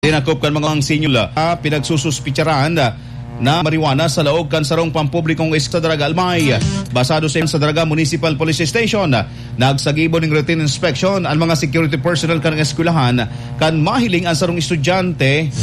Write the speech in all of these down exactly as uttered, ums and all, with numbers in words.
Dinakop kan mga sinyula uh, pinagsususpitsyaran uh, na marijuana sa laog kan sarong pampublikong sa Daraga Almay. Basado sa sa Daraga Municipal Police Station, uh, nagsagibo ng routine inspection ang mga security personnel kan eskwelahan kan mahiling ang sarong estudyante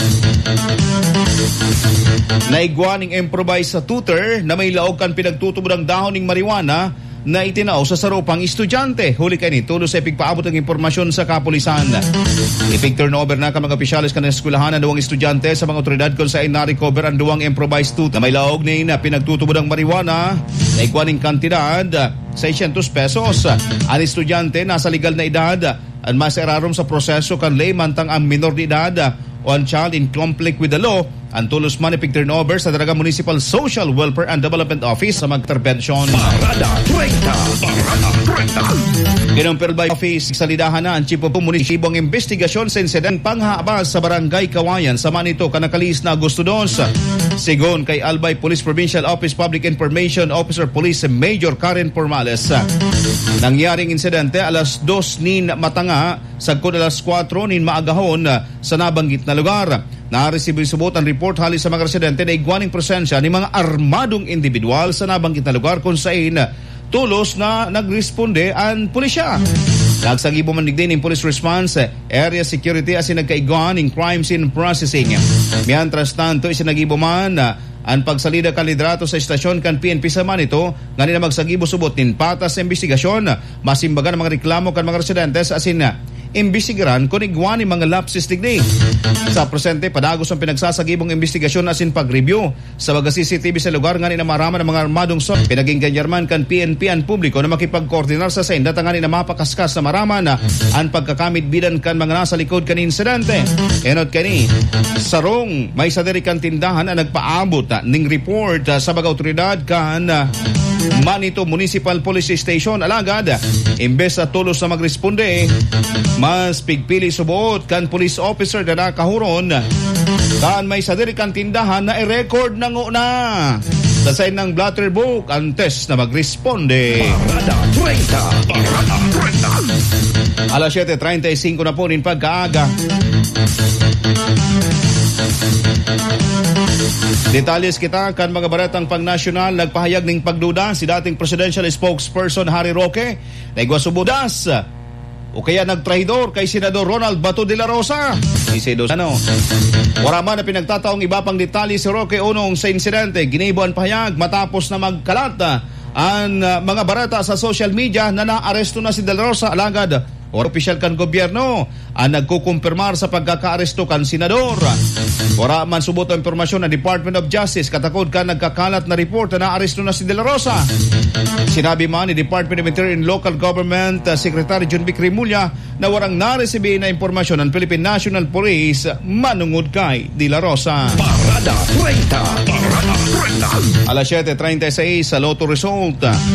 naigwa ning improvise sa tutor na may laog kan pinagtutubod ang dahon ning marijuana na itinaw sa saropang estudyante. Huli kay ni tulo sa ipigpaabot ang impormasyon sa kapulisan. Ipig-turnover na ka mga opisyalis ka ng eskwelahan ang duwang estudyante sa mga otoridad kung saan na-recover ang duwang improvised tutor na may laog ni na pinagtutubod ang marijuana na ikwaning kantidad six hundred pesos. Ang estudyante nasa legal na edad at mas erarom sa proseso kan lay mantang ang minor de edad o ang child in conflict with the law. Ang tulos man ipig-turnover sa Daraga Municipal Social Welfare and Development Office sa mag-intervention. Parada treinta, Parada treinta. Kinumpir by Office, salidahan na ang Chief of Munisipong Investigasyon sa insident panghaabas sa Barangay Kawayan sa Manito, kanakalis na Agosto dos. Sigon kay Albay Police Provincial Office Public Information Officer Police Major Karen Formales. Nangyaring insidente alas dos nin matanga, sagkod alas kwatro nin maagahon sa nabanggit na lugar. Na-receive subot ang report halis sa mga residente na igwaning presensya ni mga armadong individual sa nabanggit na lugar kung saan tulos na nagresponde ang pulisya. Nagsagibo man din ng police response, area security as nagkaigwan ng crime scene processing. Mientras tanto, isinagibo man ang pagsalida kan lidrato sa istasyon kan P N P sa Manito, nga nila magsagibo subot nin patas sa investigasyon, masimbagan ang mga reklamo kan mga residentes asin imbisigaran kung igwani mga lapses digni. Sa presente, padagos ang pinagsasagibong investigasyon asin pag-review sa mga C C T V sa lugar nga ni na marama ng mga armadong son. Pinaging ganyarman kan P N P ang publiko na makipag-koordinar sa senda nga ni na mapakaskas sa marama na ang pagkakamit bidan kan mga nasa likod kan insidente. Enot kani, sarong may sadiri kan tindahan na nagpaabot na, ning report uh, sa mga otoridad kan uh, Manito Municipal Police Station. Alagad, imbes sa tulos na magresponde, mas pigpili subuot kan police officer na nakahuron kan may sadiri kan tindahan na i-record na nguna sa sign ng blatter book antes na magresponde. Parada treinta, Parada treinta. Alas siyete treinta y cinco na po nin pagkaaga. Detalles kita kan mga baratang pang-nasyonal. Nagpahayag ng pagduda si dating presidential spokesperson Harry Roque na igwasubudas o kaya nagtraidor kay Senador Ronald Bato de la Rosa. Isido ano, wala man na pinagtataong iba pang detalye si Roque unong sa insidente. Ginibo ang pahayag matapos na magkalat ang uh, mga barata sa social media na naaresto na si de la Rosa. Alagad o opisyal kan gobyerno ang nagkukumpirmar sa pagkakaaresto kan senador. Wala man subot ang impormasyon ng Department of Justice katakod kan nagkakalat na report na naaresto na si de la Rosa. Sinabi man ni Department of Interior and Local Government uh, Secretary John Vic Rimulya na warang naresibi na impormasyon ng Philippine National Police manungod kay de la Rosa. Parada treinta, Parada treinta. Alas siyete treinta y seis sa Lotto result.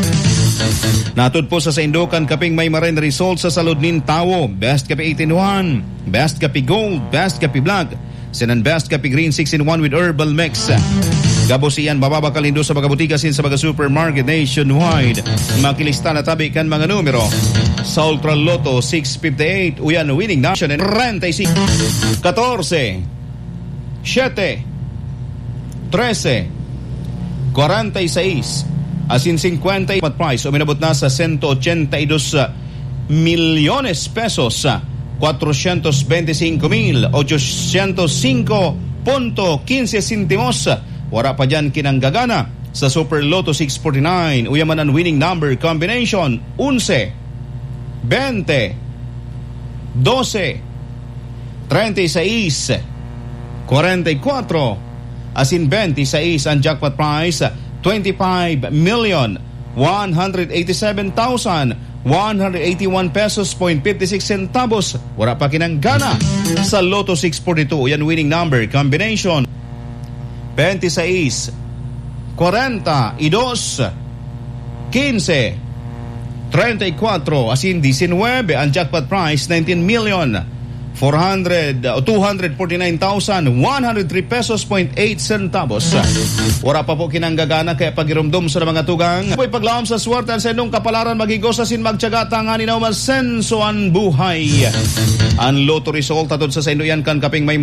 Natud po sa Saindokan kaping may marin result sa salud nin tawo. Best kapi eight in one, Best kapi Gold, Best kapi Black, Sinan Best kapi Green six in one with Herbal Mix. Gabos iyan bababa kalindo sa mga butika sin sa mga supermarket nationwide. Makilista na tabi kan mga numero sa Ultra Lotto six fifty-eight. Uyan winning nation and thirty-six, fourteen, seven, thirteen, forty-six. Asin fifty price uminabot na sa one hundred eighty-two milyones pesos, cuatrocientos veinticinco mil ochocientos cinco punto quince centimos. Wara pa dyan kinanggagana sa Super Lotto six forty-nine. Uyaman ang winning number combination eleven, twenty, twelve, thirty-six, forty-four. Asin twenty-six ang jackpot price, twenty-five million one hundred eighty-seven thousand one hundred eighty-one pesos point fifty-six centavos. Wala pa kinanggana sa Lotto six forty-two. Yan winning number combination twenty-six, forty-two, fifteen, thirty-four. Asin nineteen ang jackpot price, nineteen million four hundred o two hundred forty-nine thousand one hundred three pesos point eight centavos. Wala pa po kinanggagana kaya pagirumdum sa mga tugang. Apoy paglawam sa swerte sa inong kapalaran magigosasin magtiyaga tangani na umasenso ang buhay. Ang loto result atod sa sa inuyan kan kaping may